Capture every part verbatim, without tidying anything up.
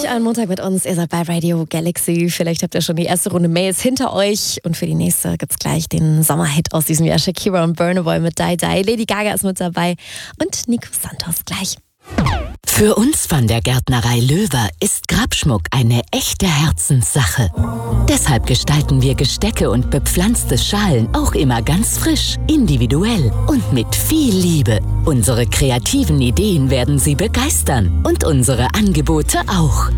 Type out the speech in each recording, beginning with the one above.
euch einen Montag mit uns. Ihr seid bei Radio Galaxy. Vielleicht habt ihr schon die erste Runde Mails hinter euch. Und für die nächste gibt's gleich den Sommerhit aus diesem Jahr. Shakira und Burna Boy mit Die Die. Lady Gaga ist mit dabei. Und Nico Santos gleich. Für uns von der Gärtnerei Löwer ist Grabschmuck eine echte Herzenssache. Deshalb gestalten wir Gestecke und bepflanzte Schalen auch immer ganz frisch, individuell und mit viel Liebe. Unsere kreativen Ideen werden Sie begeistern und unsere Angebote auch.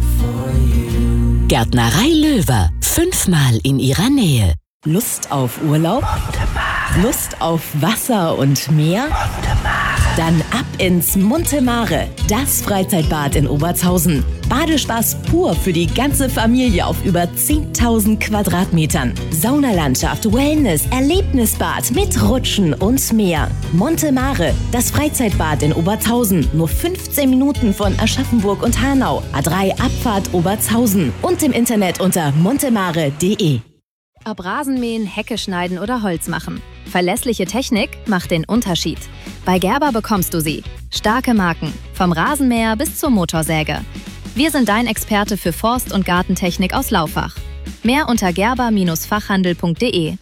Gärtnerei Löwer, fünfmal in Ihrer Nähe. Lust auf Urlaub? Lust auf Wasser und Meer? Dann ab ins Monte Mare, das Freizeitbad in Obertshausen. Badespaß pur für die ganze Familie auf über zehntausend Quadratmetern. Saunalandschaft, Wellness, Erlebnisbad mit Rutschen und mehr. Monte Mare, das Freizeitbad in Obertshausen. Nur fünfzehn Minuten von Aschaffenburg und Hanau. A drei Abfahrt Obertshausen. Und im Internet unter montemare punkt de. Ob Rasenmähen, Hecke schneiden oder Holz machen. Verlässliche Technik macht den Unterschied. Bei Gerber bekommst du sie. Starke Marken, vom Rasenmäher bis zur Motorsäge. Wir sind dein Experte für Forst- und Gartentechnik aus Laufach. Mehr unter gerber Fachhandel punkt de.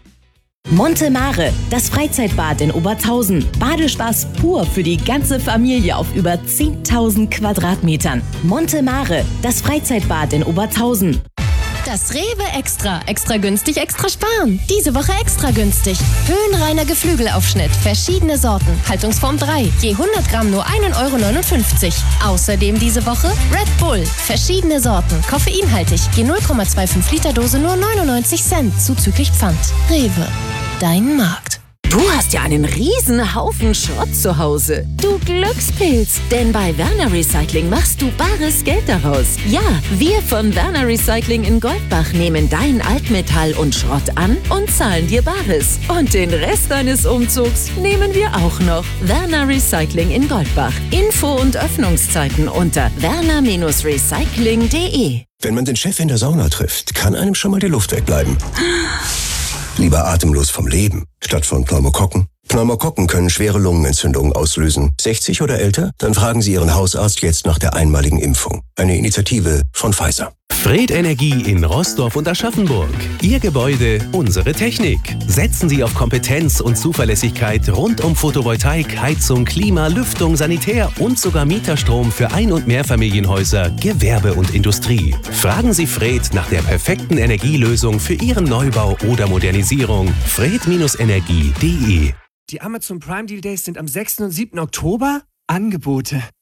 Monte Mare, das Freizeitbad in Obertshausen. Badespaß pur für die ganze Familie auf über zehntausend Quadratmetern. Monte Mare, das Freizeitbad in Obertshausen. Das Rewe Extra. Extra günstig, extra sparen. Diese Woche extra günstig. Höhenreiner Geflügelaufschnitt. Verschiedene Sorten. Haltungsform drei. Je hundert Gramm nur ein Euro neunundfünfzig. Außerdem diese Woche Red Bull. Verschiedene Sorten. Koffeinhaltig. Je null Komma fünfundzwanzig Liter Dose nur neunundneunzig Cent. Zuzüglich Pfand. Rewe. Dein Markt. Du hast ja einen riesen Haufen Schrott zu Hause. Du Glückspilz, denn bei Werner Recycling machst du bares Geld daraus. Ja, wir von Werner Recycling in Goldbach nehmen dein Altmetall und Schrott an und zahlen dir Bares. Und den Rest deines Umzugs nehmen wir auch noch. Werner Recycling in Goldbach. Info und Öffnungszeiten unter werner Recycling punkt de. Wenn man den Chef in der Sauna trifft, kann einem schon mal die Luft wegbleiben. Lieber atemlos vom Leben, statt von Pneumokokken. Pneumokokken können schwere Lungenentzündungen auslösen. sechzig oder älter? Dann fragen Sie Ihren Hausarzt jetzt nach der einmaligen Impfung. Eine Initiative von Pfizer. Fred Energie in Roßdorf und Aschaffenburg. Ihr Gebäude, unsere Technik. Setzen Sie auf Kompetenz und Zuverlässigkeit rund um Photovoltaik, Heizung, Klima, Lüftung, Sanitär und sogar Mieterstrom für Ein- und Mehrfamilienhäuser, Gewerbe und Industrie. Fragen Sie Fred nach der perfekten Energielösung für Ihren Neubau oder Modernisierung. fred Energie punkt de. Die Amazon Prime Deal Days sind am sechsten und siebten Oktober. Angebote.